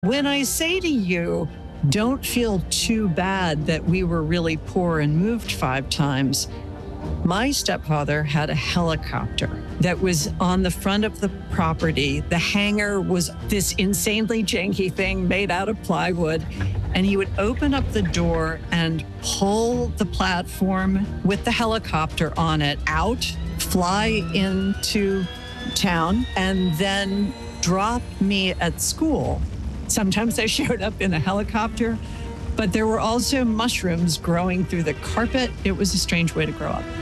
When I say to you, don't feel too bad that we were really poor and moved 5 times, my stepfather had a helicopter that was on the front of the property. The hangar was this insanely janky thing made out of plywood. And he would open up the door and pull the platform with the helicopter on it out, fly into town, and then drop me at school. Sometimes I showed up in a helicopter, but there were also mushrooms growing through the carpet. It was a strange way to grow up.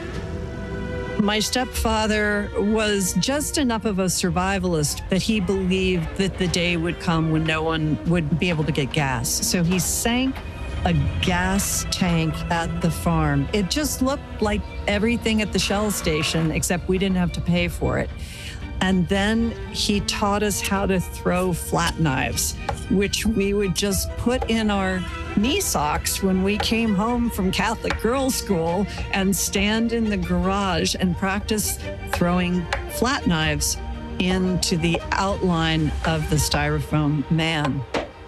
My stepfather was just enough of a survivalist that he believed that the day would come when no one would be able to get gas. So he sank a gas tank at the farm. It just looked like everything at the Shell station, except we didn't have to pay for it. And then he taught us how to throw flat knives, which we would just put in our knee socks when we came home from Catholic girls' school and stand in the garage and practice throwing flat knives into the outline of the styrofoam man.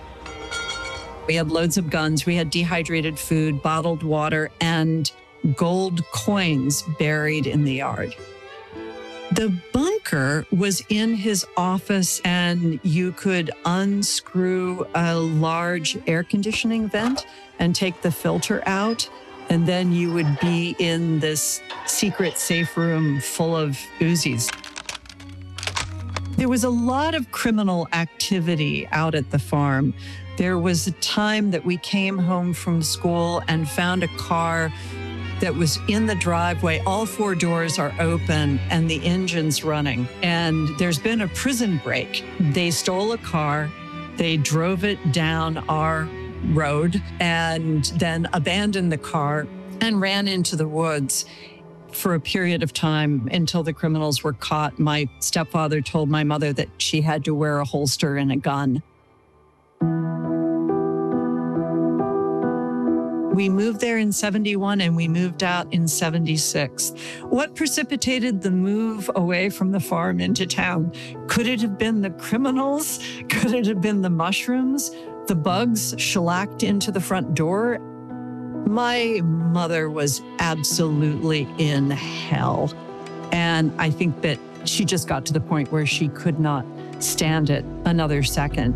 We had loads of guns. We had dehydrated food, bottled water, and gold coins buried in the yard. The bunker was in his office, and you could unscrew a large air conditioning vent and take the filter out. And then you would be in this secret safe room full of Uzis. There was a lot of criminal activity out at the farm. There was a time that we came home from school and found a car that was in the driveway. All 4 doors are open and the engine's running. And there's been a prison break. They stole a car, they drove it down our road and then abandoned the car and ran into the woods for a period of time until the criminals were caught. My stepfather told my mother that she had to wear a holster and a gun. We moved there in 71 and we moved out in 76. What precipitated the move away from the farm into town? Could it have been the criminals? Could it have been the mushrooms? The bugs shellacked into the front door? My mother was absolutely in hell. And I think that she just got to the point where she could not stand it another second.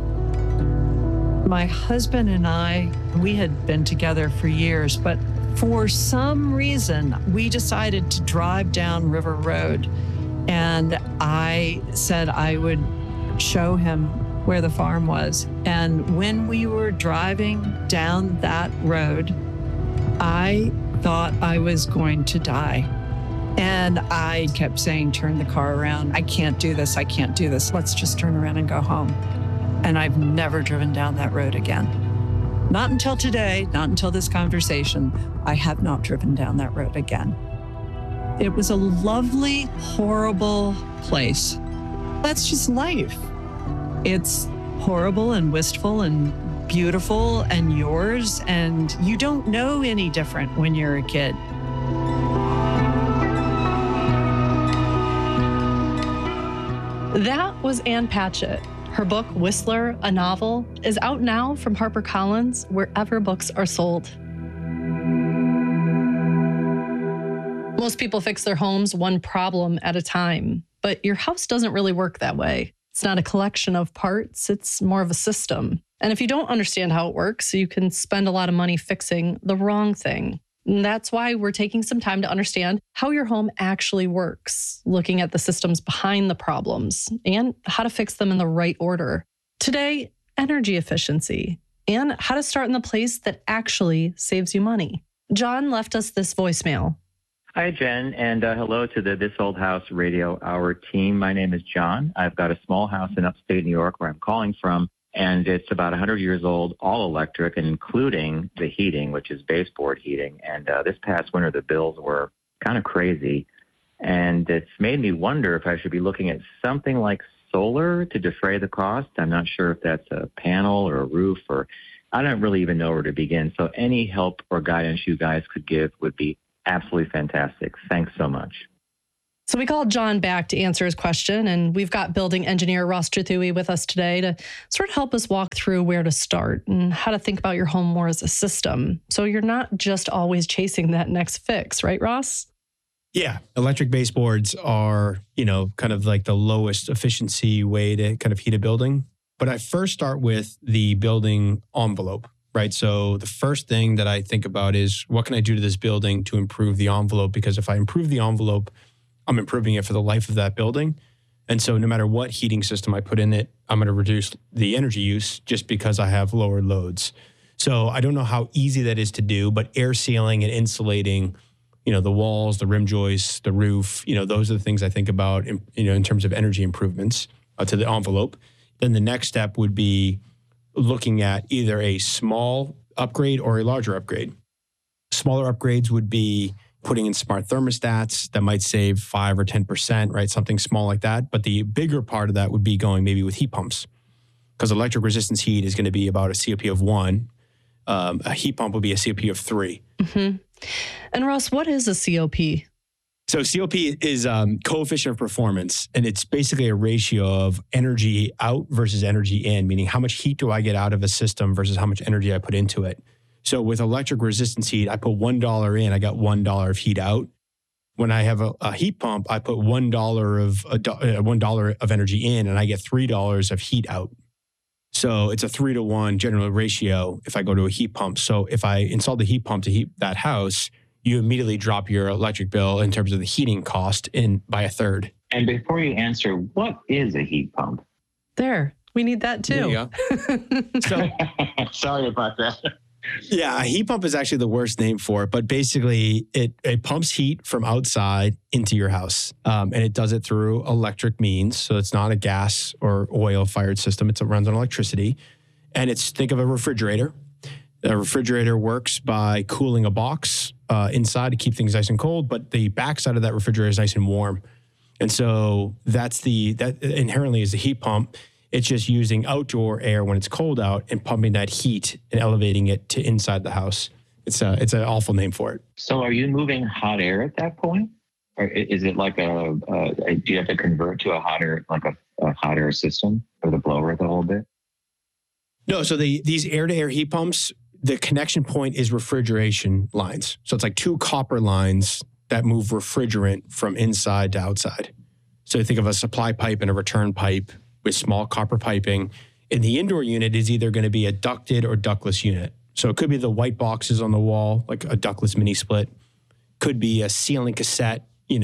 My husband and I, we had been together for years, but for some reason, we decided to drive down River Road. And I said I would show him where the farm was. And when we were driving down that road, I thought I was going to die. And I kept saying, turn the car around. I can't do this. I can't do this. Let's just turn around and go home. And I've never driven down that road again. Not until today, not until this conversation, I have not driven down that road again. It was a lovely, horrible place. That's just life. It's horrible and wistful and beautiful and yours, and you don't know any different when you're a kid. That was Ann Patchett. Her book, Whistler, a Novel, is out now from HarperCollins, wherever books are sold. Most people fix their homes one problem at a time, but your house doesn't really work that way. It's not a collection of parts, it's more of a system. And if you don't understand how it works, you can spend a lot of money fixing the wrong thing. And that's why we're taking some time to understand how your home actually works, looking at the systems behind the problems and how to fix them in the right order. Today, energy efficiency and how to start in the place that actually saves you money. John left us this voicemail. Hi, Jen, and hello to the This Old House Radio Hour team. My name is John. I've got a small house in upstate New York where I'm calling from, and it's about 100 years old, all electric, and including the heating, which is baseboard heating. And this past winter, the bills were kind of crazy, and it's made me wonder if I should be looking at something like solar to defray the cost. I'm not sure if that's a panel or a roof, or I don't really even know where to begin. So any help or guidance you guys could give would be absolutely fantastic. Thanks so much. So we called John back to answer his question, and we've got building engineer Ross Trethewey with us today to sort of help us walk through where to start and how to think about your home more as a system. So you're not just always chasing that next fix, right, Ross? Yeah. Electric baseboards are, kind of like the lowest efficiency way to kind of heat a building. But I first start with the building envelope, right? So the first thing that I think about is what can I do to this building to improve the envelope? Because if I improve the envelope, I'm improving it for the life of that building. And so no matter what heating system I put in it, I'm going to reduce the energy use just because I have lower loads. So I don't know how easy that is to do, but air sealing and insulating, the walls, the rim joists, the roof, those are the things I think about, in terms of energy improvements to the envelope. Then the next step would be looking at either a small upgrade or a larger upgrade. Smaller upgrades would be putting in smart thermostats that might save 5 or 10%, right? Something small like that. But the bigger part of that would be going maybe with heat pumps, because electric resistance heat is going to be about a COP of 1. A heat pump would be a COP of 3. Mm-hmm. And Ross, what is a COP? So COP is coefficient of performance, and it's basically a ratio of energy out versus energy in, meaning how much heat do I get out of a system versus how much energy I put into it. So with electric resistance heat, I put $1 in, I got $1 of heat out. When I have a heat pump, I put $1 of energy in, and I get $3 of heat out. So it's a 3-to-1 general ratio if I go to a heat pump. So if I install the heat pump to heat that house, you immediately drop your electric bill in terms of the heating cost by a third. And before you answer, what is a heat pump? There, we need that too. There you go. So, sorry about that. Yeah, a heat pump is actually the worst name for it, but basically it pumps heat from outside into your house, and it does it through electric means. So it's not a gas or oil fired system. It runs on electricity, and think of a refrigerator. A refrigerator works by cooling a box inside to keep things nice and cold, but the backside of that refrigerator is nice and warm. And so that inherently is a heat pump. It's just using outdoor air when it's cold out and pumping that heat and elevating it to inside the house. It's an awful name for it. So are you moving hot air at that point? Or is it like do you have to convert to a hot air system or the blower the whole bit? No, so these air-to-air heat pumps, the connection point is refrigeration lines. So it's like 2 copper lines that move refrigerant from inside to outside. So think of a supply pipe and a return pipe with small copper piping. In the indoor unit is either going to be a ducted or ductless unit. So it could be the white boxes on the wall, like a ductless mini split. Could be a ceiling cassette,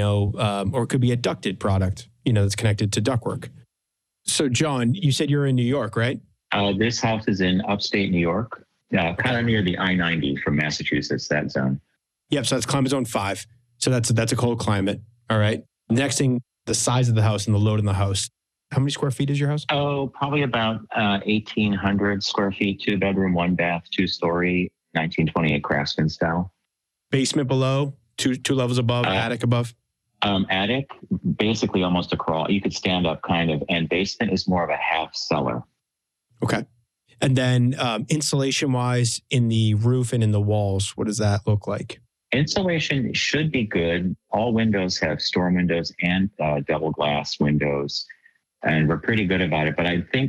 or it could be a ducted product, that's connected to ductwork. So John, you said you're in New York, right? This house is in upstate New York, kind of near the I-90 from Massachusetts, that zone. Yep, so that's climate zone 5. So that's a cold climate, all right? Next thing, the size of the house and the load in the house. How many square feet is your house? Oh, probably about 1,800 square feet, 2 bedroom, 1 bath, 2-story, 1928 Craftsman style. Basement below, two levels above, attic above? Attic, basically almost a crawl. You could stand up kind of, and basement is more of a half cellar. Okay. And then insulation-wise, in the roof and in the walls, what does that look like? Insulation should be good. All windows have storm windows and double glass windows. And we're pretty good about it, but I think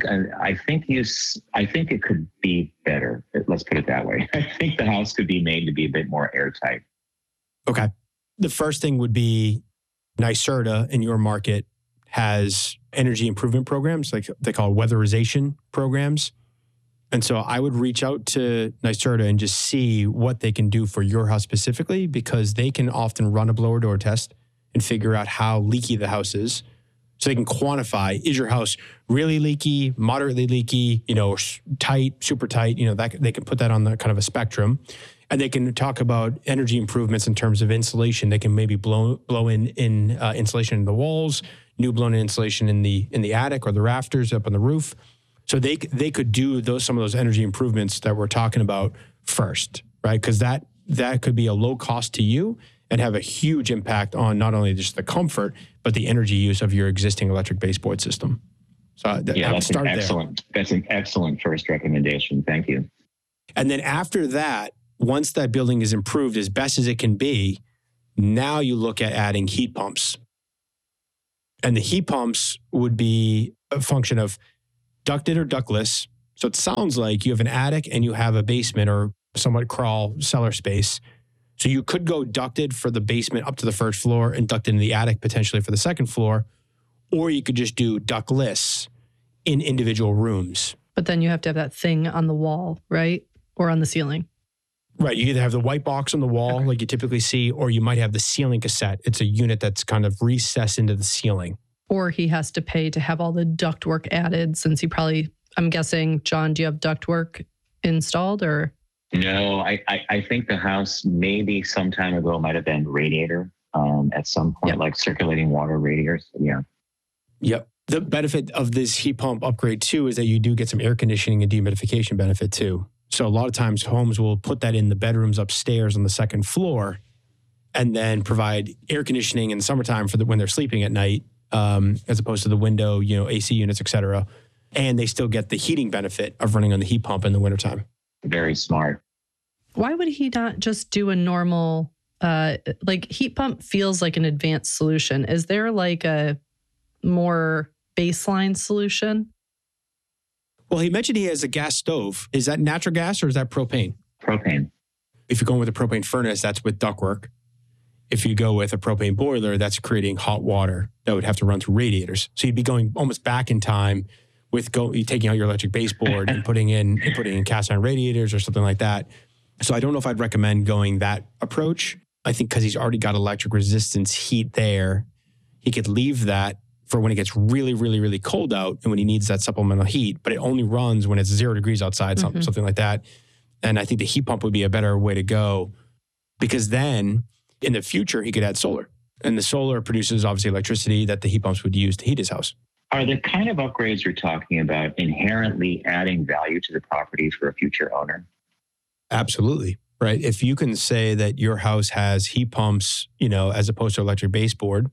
it could be better. Let's put it that way. I think the house could be made to be a bit more airtight. Okay. The first thing would be NYSERDA in your market has energy improvement programs, like they call weatherization programs. And so I would reach out to NYSERDA and just see what they can do for your house specifically, because they can often run a blower door test and figure out how leaky the house is. So they can quantify, is your house really leaky, moderately leaky, tight, super tight, that they can put that on the kind of a spectrum. And they can talk about energy improvements in terms of insulation. They can maybe blow in insulation in the walls, new blown in insulation in the attic or the rafters up on the roof. So they could do some of those energy improvements that we're talking about first, right? Because that could be a low cost to you and have a huge impact on not only just the comfort, but the energy use of your existing electric baseboard system. So that's an excellent first recommendation. Thank you. And then after that, once that building is improved as best as it can be, now you look at adding heat pumps. And the heat pumps would be a function of ducted or ductless. So it sounds like you have an attic and you have a basement or somewhat crawl cellar space. So you could go ducted for the basement up to the first floor and ducted in the attic potentially for the second floor, or you could just do ductless in individual rooms. But then you have to have that thing on the wall, right? Or on the ceiling. Right. You either have the white box on the wall like you typically see, or you might have the ceiling cassette. It's a unit that's kind of recessed into the ceiling. Or he has to pay to have all the ductwork added since he probably, I'm guessing, John, do you have ductwork installed or? No, I think the house maybe some time ago might have been radiator at some point, like circulating water radiators. Yeah. Yep. The benefit of this heat pump upgrade too is that you do get some air conditioning and dehumidification benefit too. So a lot of times homes will put that in the bedrooms upstairs on the second floor and then provide air conditioning in the summertime for when they're sleeping at night, as opposed to the window, AC units, et cetera. And they still get the heating benefit of running on the heat pump in the wintertime. Very smart. Why would he not just do a normal, heat pump feels like an advanced solution. Is there like a more baseline solution? Well, he mentioned he has a gas stove. Is that natural gas or is that propane? Propane. If you're going with a propane furnace, that's with ductwork. If you go with a propane boiler, that's creating hot water that would have to run through radiators. So you'd be going almost back in time with taking out your electric baseboard and putting in cast iron radiators or something like that. So I don't know if I'd recommend going that approach. I think because he's already got electric resistance heat there, he could leave that for when it gets really, really, really cold out and when he needs that supplemental heat, but it only runs when it's 0 degrees outside, something like that. And I think the heat pump would be a better way to go because then in the future, he could add solar. And the solar produces obviously electricity that the heat pumps would use to heat his house. Are the kind of upgrades you're talking about inherently adding value to the property for a future owner? Absolutely. Right. If you can say that your house has heat pumps, as opposed to electric baseboard,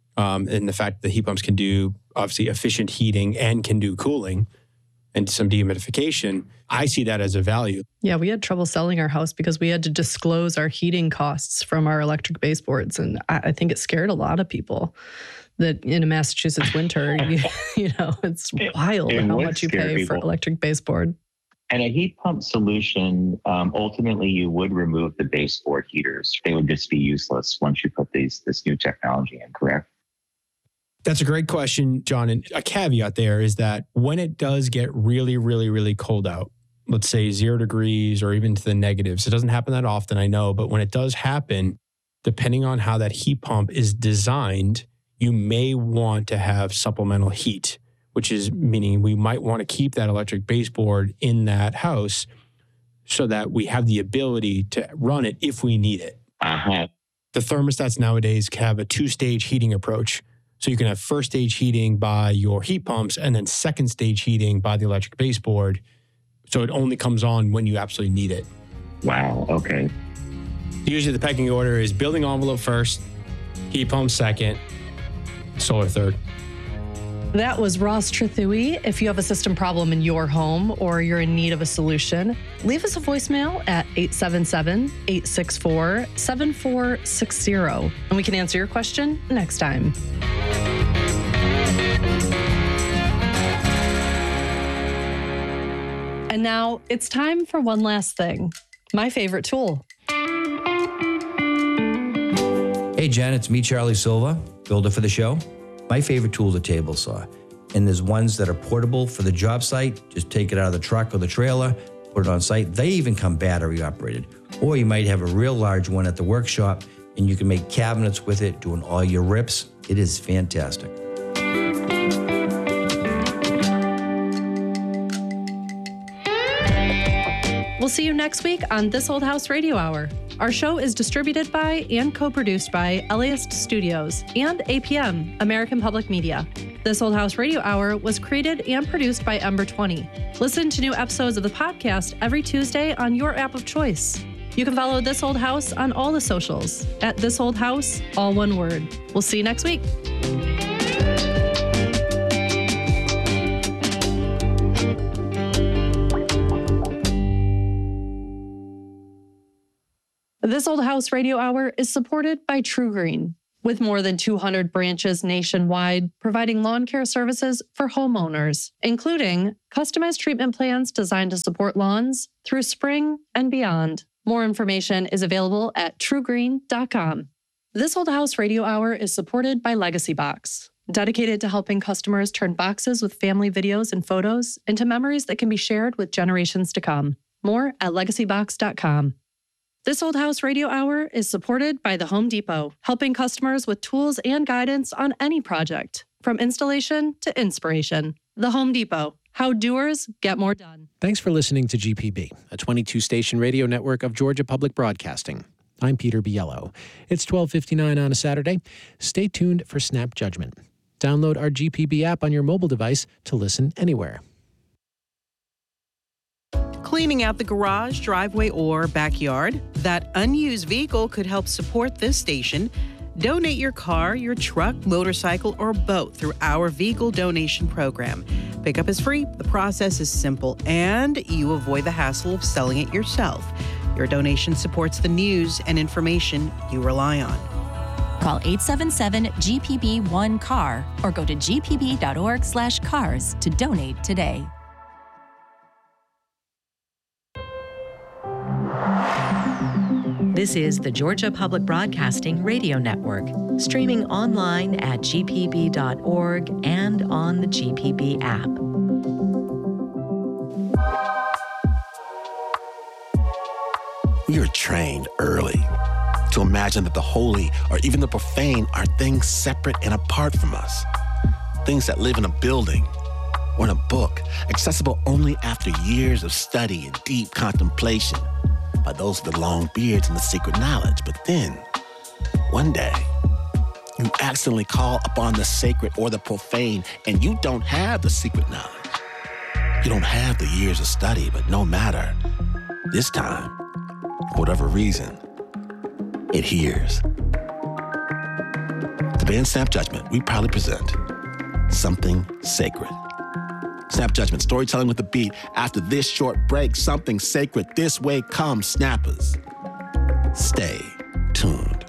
and the fact that heat pumps can do obviously efficient heating and can do cooling and some dehumidification, I see that as a value. Yeah, we had trouble selling our house because we had to disclose our heating costs from our electric baseboards. And I think it scared a lot of people that in a Massachusetts winter, it's wild how much you pay for electric baseboard. And a heat pump solution, ultimately, you would remove the baseboard heaters. They would just be useless once you put this new technology in, correct? That's a great question, John. And a caveat there is that when it does get really, really, really cold out, let's say 0 degrees or even to the negatives, it doesn't happen that often, I know, but when it does happen, depending on how that heat pump is designed, you may want to have supplemental heat, which is meaning we might want to keep that electric baseboard in that house so that we have the ability to run it if we need it. Uh-huh. The thermostats nowadays have a 2-stage heating approach. So you can have first stage heating by your heat pumps and then second stage heating by the electric baseboard. So it only comes on when you absolutely need it. Wow. Okay. Usually the pecking order is building envelope first, heat pump second, solar third. That was Ross Trethewey. If you have a system problem in your home or you're in need of a solution, leave us a voicemail at 877-864-7460, and we can answer your question next time. And now it's time for one last thing, my favorite tool. Hey, Jen, it's me, Charlie Silva, builder for the show. My favorite tool is a table saw. And there's ones that are portable for the job site. Just take it out of the truck or the trailer, put it on site. They even come battery operated. Or you might have a real large one at the workshop and you can make cabinets with it, doing all your rips. It is fantastic. We'll see you next week on This Old House Radio Hour. Our show is distributed by and co-produced by LAist Studios and APM, American Public Media. This Old House Radio Hour was created and produced by Ember 20. Listen to new episodes of the podcast every Tuesday on your app of choice. You can follow This Old House on all the socials at This Old House, all one word. We'll see you next week. This Old House Radio Hour is supported by True Green. with more than 200 branches nationwide, providing lawn care services for homeowners, including customized treatment plans designed to support lawns through spring and beyond. More information is available at truegreen.com. This Old House Radio Hour is supported by Legacy Box, dedicated to helping customers turn boxes with family videos and photos into memories that can be shared with generations to come. More at legacybox.com. This Old House Radio Hour is supported by the Home Depot, helping customers with tools and guidance on any project, from installation to inspiration. The Home Depot, how doers get more done. Thanks for listening to GPB, a 22-station radio network of Georgia Public Broadcasting. I'm Peter Biello. It's 12:59 on a Saturday. Stay tuned for Snap Judgment. Download our GPB app on your mobile device to listen anywhere. Cleaning out the garage, driveway, or backyard? That unused vehicle could help support this station. Donate your car, your truck, motorcycle, or boat through our vehicle donation program. Pickup is free, the process is simple, and you avoid the hassle of selling it yourself. Your donation supports the news and information you rely on. Call 877-GPB-1-CAR or go to gpb.org/cars to donate today. This is the Georgia Public Broadcasting Radio Network, streaming online at gpb.org and on the GPB app. We are trained early to imagine that the holy or even the profane are things separate and apart from us. Things that live in a building or in a book, accessible only after years of study and deep contemplation by those with the long beards and the secret knowledge. But then, one day, you accidentally call upon the sacred or the profane, and you don't have the secret knowledge. You don't have the years of study, but no matter. This time, for whatever reason, it hears. Today in Snap Judgment, we proudly present Something Sacred. Snap Judgment, storytelling with a beat. After this short break, something sacred this way comes, snappers. Stay tuned.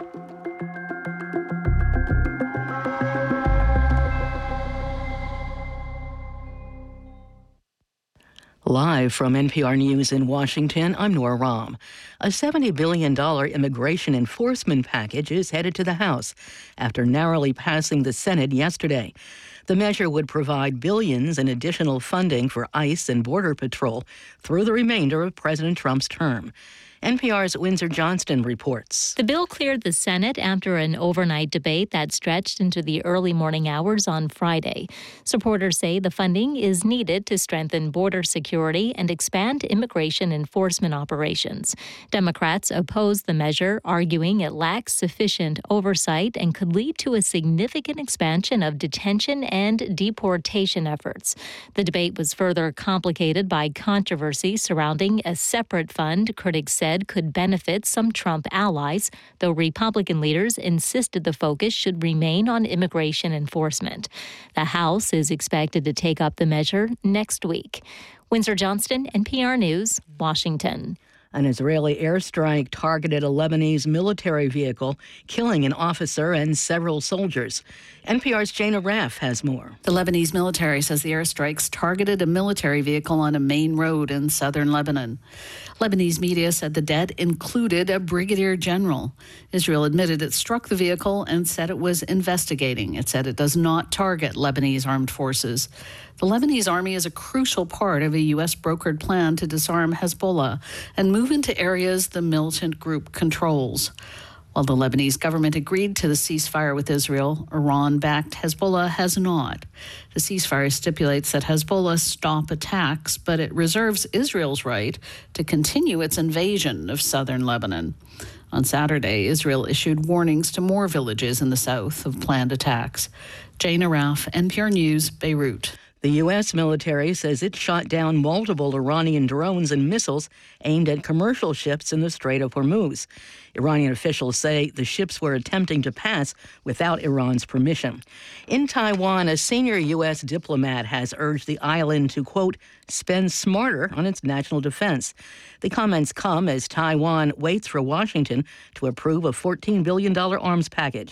Live from NPR News in Washington, I'm Nora Rahm. A $70 billion immigration enforcement package is headed to the House after narrowly passing the Senate yesterday. The measure would provide billions in additional funding for ICE and Border Patrol through the remainder of President Trump's term. NPR's Windsor Johnston reports. The bill cleared the Senate after an overnight debate that stretched into the early morning hours on Friday. Supporters say the funding is needed to strengthen border security and expand immigration enforcement operations. Democrats oppose the measure, arguing it lacks sufficient oversight and could lead to a significant expansion of detention and deportation efforts. The debate was further complicated by controversy surrounding a separate fund critics said could benefit some Trump allies, though Republican leaders insisted the focus should remain on immigration enforcement. The House is expected to take up the measure next week. Windsor Johnston, NPR News, Washington. An Israeli airstrike targeted a Lebanese military vehicle, killing an officer and several soldiers. NPR's Jana Raff has more. The Lebanese military says the airstrikes targeted a military vehicle on a main road in southern Lebanon. Lebanese media said the dead included a brigadier general. Israel admitted it struck the vehicle and said it was investigating. It said it does not target Lebanese armed forces. The Lebanese army is a crucial part of a U.S. brokered plan to disarm Hezbollah and move into areas the militant group controls. While the Lebanese government agreed to the ceasefire with Israel, Iran-backed Hezbollah has not. The ceasefire stipulates that Hezbollah stop attacks, but it reserves Israel's right to continue its invasion of southern Lebanon. On Saturday, Israel issued warnings to more villages in the south of planned attacks. Jana Raff, NPR News, Beirut. The U.S. military says it shot down multiple Iranian drones and missiles aimed at commercial ships in the Strait of Hormuz. Iranian officials say the ships were attempting to pass without Iran's permission. In Taiwan, a senior U.S. diplomat has urged the island to, quote, spend smarter on its national defense. The comments come as Taiwan waits for Washington to approve a $14 billion arms package.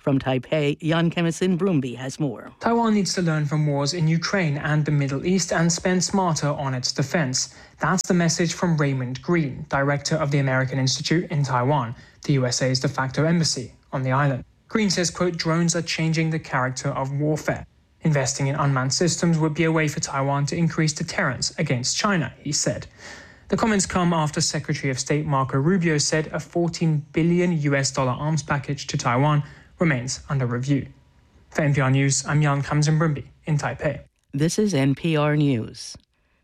From Taipei, Jan Kemison Brumby has more. Taiwan needs to learn from wars in Ukraine and the Middle East and spend smarter on its defense. That's the message from Raymond Green, director of the American Institute in Taiwan, the USA's de facto embassy on the island. Green says, quote, drones are changing the character of warfare. Investing in unmanned systems would be a way for Taiwan to increase deterrence against China, he said. The comments come after Secretary of State Marco Rubio said a $14 billion arms package to Taiwan remains under review. For NPR News, I'm Jan Kemison Brumby in Taipei. This is NPR News.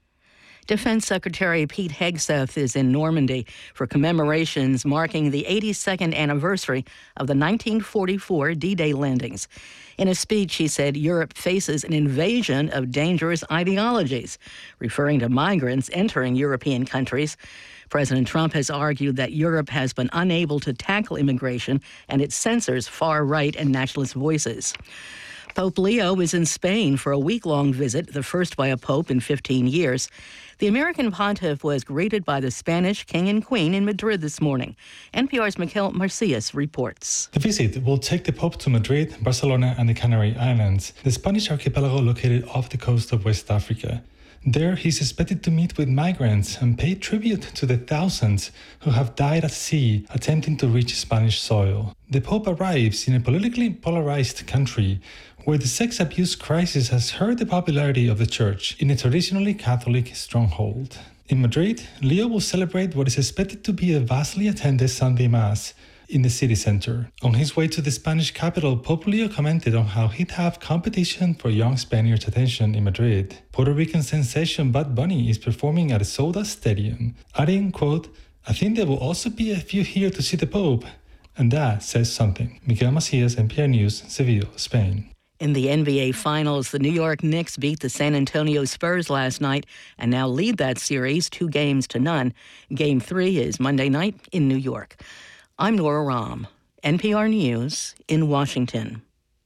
Defense Secretary Pete Hegseth is in Normandy for commemorations marking the 82nd anniversary of the 1944 D-Day landings. In a speech, he said Europe faces an invasion of dangerous ideologies, referring to migrants entering European countries. President Trump has argued that Europe has been unable to tackle immigration and it censors far-right and nationalist voices. Pope Leo is in Spain for a week-long visit, the first by a pope in 15 years. The American pontiff was greeted by the Spanish king and queen in Madrid this morning. NPR's Mikel Marcias reports. The visit will take the Pope to Madrid, Barcelona, and the Canary Islands, the Spanish archipelago located off the coast of West Africa. There, he's expected to meet with migrants and pay tribute to the thousands who have died at sea attempting to reach Spanish soil. The Pope arrives in a politically polarized country where the sex abuse crisis has hurt the popularity of the Church in a traditionally Catholic stronghold. In Madrid, Leo will celebrate what is expected to be a vastly attended Sunday Mass in the city center. On his way to the Spanish capital, Pope Leo commented on how he'd have competition for young Spaniards' attention in Madrid. Puerto Rican sensation Bad Bunny is performing at a sold-out stadium, adding, quote, I think there will also be a few here to see the Pope. And that says something. Miguel Macias, NPR News, Seville, Spain. In the NBA Finals, the New York Knicks beat the San Antonio Spurs last night and now lead that series 2-0. Game 3 is Monday night in New York. I'm Nora Rahm, NPR News in Washington.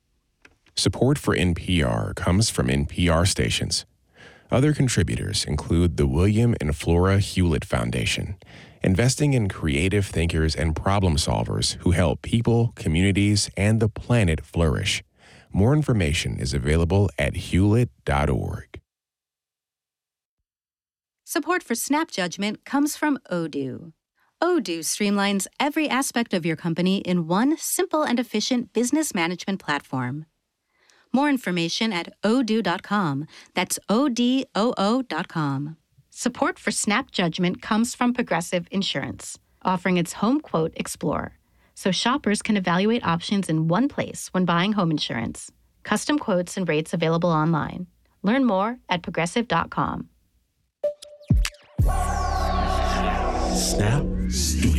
Support for NPR comes from NPR stations. Other contributors include the William and Flora Hewlett Foundation, investing in creative thinkers and problem solvers who help people, communities, and the planet flourish. More information is available at hewlett.org. Support for Snap Judgment comes from Odoo. Odoo streamlines every aspect of your company in one simple and efficient business management platform. More information at odoo.com. That's ODOO.com. Support for Snap Judgment comes from Progressive Insurance, offering its Home Quote Explorer, so shoppers can evaluate options in one place when buying home insurance. Custom quotes and rates available online. Learn more at progressive.com. Snap